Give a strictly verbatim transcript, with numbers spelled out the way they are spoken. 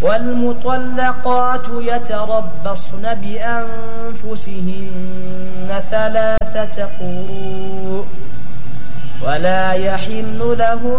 والمطلقات يتربصن بأنفسهن ثلاثة قروء ولا يحل لهن